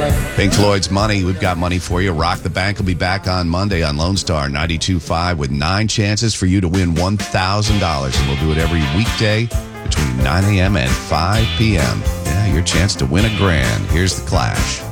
Pink Floyd's Money. We've got money for you. Rock the Bank will be back on Monday on Lone Star 92.5 with 9 chances for you to win $1,000. And we'll do it every weekday between 9 a.m. and 5 p.m. Yeah, your chance to win $1,000. Here's The Clash.